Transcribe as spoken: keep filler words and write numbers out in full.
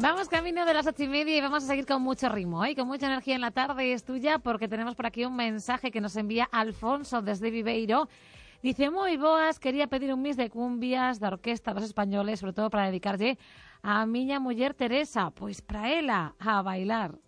Vamos camino de las ocho y media y vamos a seguir con mucho ritmo, ¿eh? Con mucha energía en la tarde. Es tuya porque tenemos por aquí un mensaje que nos envía Alfonso desde Viveiro. Dice, moi boas, quería pedir un mis de cumbias da orquesta dos españoles, sobre todo para dedicarlle a miña muller Teresa, pois para ela, a bailar.